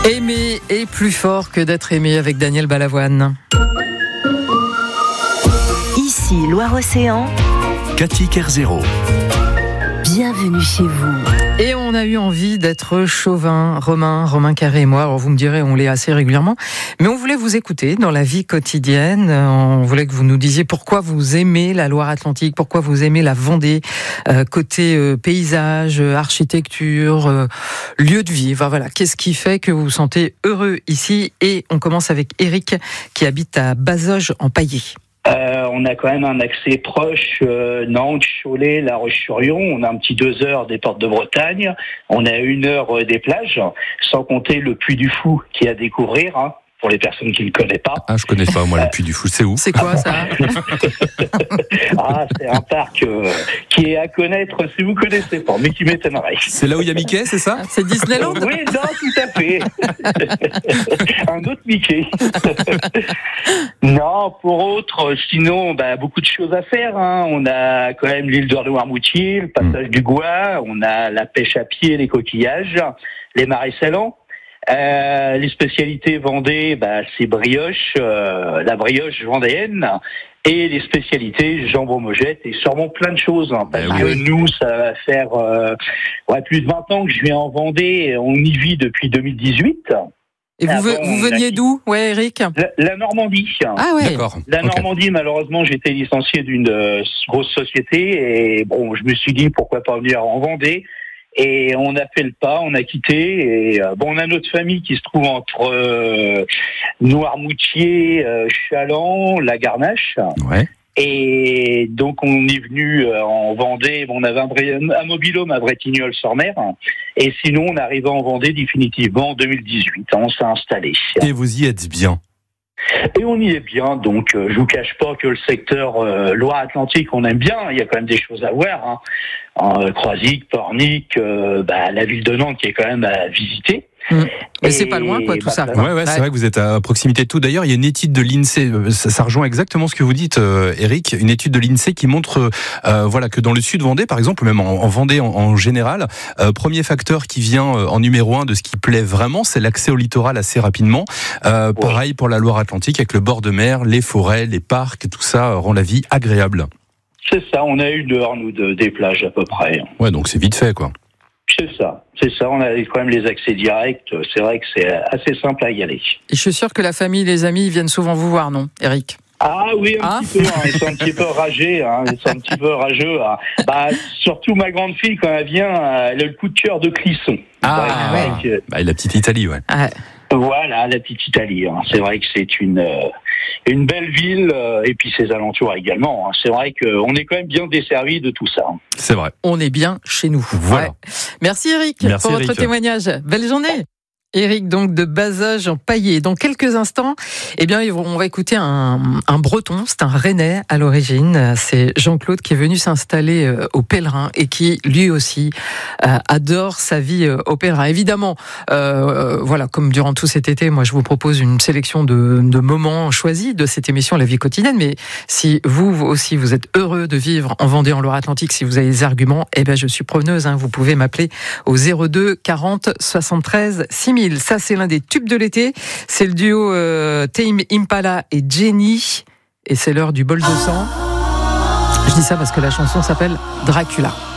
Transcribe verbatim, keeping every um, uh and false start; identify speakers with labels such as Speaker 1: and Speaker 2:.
Speaker 1: Aimer est plus fort que d'être aimé avec Daniel Balavoine.
Speaker 2: Ici Loire-Océan,
Speaker 3: Cathy Kerzero.
Speaker 2: Bienvenue chez vous.
Speaker 1: Et on a eu envie d'être chauvin, Romain, Romain Carré et moi. Alors vous me direz, on l'est assez régulièrement. Mais on voulait vous écouter dans la vie quotidienne. On voulait que vous nous disiez pourquoi vous aimez la Loire-Atlantique, pourquoi vous aimez la Vendée, euh, côté euh, paysage, architecture, euh, lieu de vie. Enfin, voilà, qu'est-ce qui fait que vous vous sentez heureux ici? Et on commence avec Eric qui habite à Bazoges-en-Paillé.
Speaker 4: Euh, on a quand même un accès proche, euh, Nantes, Cholet, La Roche-sur-Yon. On a un petit deux heures des portes de Bretagne. On a une heure euh, des plages, sans compter le Puy du Fou qui est à découvrir, hein, pour les personnes qui ne le connaissent pas.
Speaker 5: Ah, je connais pas, moi, le Puy du Fou. C'est où?
Speaker 1: C'est quoi ça?
Speaker 4: Ah, c'est un parc euh, qui est à connaître si vous connaissez pas, mais qui m'étonnerait.
Speaker 5: C'est là où il y a Mickey, c'est ça?
Speaker 1: C'est Disneyland?
Speaker 4: Oui, non, tout à fait. Un autre Mickey. Non, pour autre, sinon, bah, beaucoup de choses à faire. Hein. On a quand même l'île de Noirmoutier, le passage mmh. du Gois, on a la pêche à pied, les coquillages, les marais salants. Euh, les spécialités Vendée, bah, c'est brioche, euh, la brioche vendéenne, et les spécialités jambon Mogette, et sûrement plein de choses. Hein, parce
Speaker 5: eh oui.
Speaker 4: que nous, ça va faire euh, ouais, plus de vingt ans que je viens en Vendée, on y vit depuis deux mille dix-huit.
Speaker 1: Et vous,
Speaker 4: Avant,
Speaker 1: vous veniez
Speaker 4: a...
Speaker 1: d'où? Ouais, Eric.
Speaker 4: La, la Normandie.
Speaker 1: Ah ouais.
Speaker 5: D'accord.
Speaker 4: La
Speaker 5: okay.
Speaker 4: Normandie, malheureusement, j'étais licencié d'une euh, grosse société, et bon, je me suis dit pourquoi pas venir en Vendée. Et on a fait le pas, on a quitté. Et euh, bon, on a notre famille qui se trouve entre euh, Noirmoutier, euh, Chaland, la Garnache.
Speaker 5: Ouais.
Speaker 4: Et donc on est venu euh, en Vendée. On avait un, un mobil-home à Bretignolles-sur-Mer. Et sinon, on est arrivé en Vendée définitivement en deux mille dix-huit. On s'est installé.
Speaker 5: Et vous y êtes bien?
Speaker 4: Et on y est bien, donc euh, je vous cache pas que le secteur euh, Loire-Atlantique, on aime bien, il y a quand même des choses à voir, hein. Euh, Croisic, Pornic, euh, bah, la ville de Nantes qui est quand même à visiter.
Speaker 1: Mmh. Mais et c'est pas loin, quoi, tout
Speaker 4: bah,
Speaker 1: ça.
Speaker 5: Ouais, ouais, ouais, c'est vrai que vous êtes à proximité de tout. D'ailleurs, il y a une étude de l'INSEE, ça, ça rejoint exactement ce que vous dites, euh, Eric, une étude de l'INSEE qui montre euh, voilà, que dans le sud Vendée, par exemple, ou même en, en Vendée en, en général, euh, premier facteur qui vient euh, en numéro un de ce qui plaît vraiment, c'est l'accès au littoral assez rapidement. Euh, ouais. Pareil pour la Loire-Atlantique, avec le bord de mer, les forêts, les parcs, tout ça euh, rend la vie agréable.
Speaker 4: C'est ça, on a une heure, nous, de, des plages à peu près.
Speaker 5: Ouais, donc c'est vite fait, quoi.
Speaker 4: C'est ça, c'est ça, on a quand même les accès directs, c'est vrai que c'est assez simple à y aller.
Speaker 1: Et je suis sûr que la famille, les amis viennent souvent vous voir, non, Eric?
Speaker 4: Ah oui, un
Speaker 1: ah.
Speaker 4: petit peu, hein, ils sont un petit peu ragés, hein, ils sont un petit peu rageux. Hein. Bah, surtout ma grande fille, quand elle vient, elle a le coup de cœur de Clisson.
Speaker 5: Ah, ouais. Que... bah, la petite Italie, ouais.
Speaker 1: Ah.
Speaker 4: Voilà, la petite Italie. Hein. C'est vrai que c'est une euh, une belle ville, euh, et puis ses alentours également. Hein. C'est vrai qu'on est quand même bien desservi de tout ça. Hein.
Speaker 5: C'est vrai.
Speaker 1: On est bien chez nous.
Speaker 5: Voilà.
Speaker 1: Ouais. Merci Eric
Speaker 5: Merci
Speaker 1: pour
Speaker 5: Eric.
Speaker 1: votre témoignage. Belle journée. Eric, donc, de Bazoges-en-Paillé. Dans quelques instants, eh bien, on va écouter un, un breton. C'est un Rennais à l'origine. C'est Jean-Claude qui est venu s'installer au Pèlerin et qui, lui aussi, euh, adore sa vie au Pèlerin. Évidemment, euh, voilà, comme durant tout cet été, moi, je vous propose une sélection de, de moments choisis de cette émission La Vie quotidienne. Mais si vous, vous aussi, vous êtes heureux de vivre en Vendée, en Loire-Atlantique, si vous avez des arguments, eh bien, je suis preneuse, hein. Vous pouvez m'appeler au zéro deux quarante soixante-treize six mille. Ça, c'est l'un des tubes de l'été. C'est le duo euh, Tame Impala et Jenny. Et c'est l'heure du bol de sang. Je dis ça parce que la chanson s'appelle Dracula.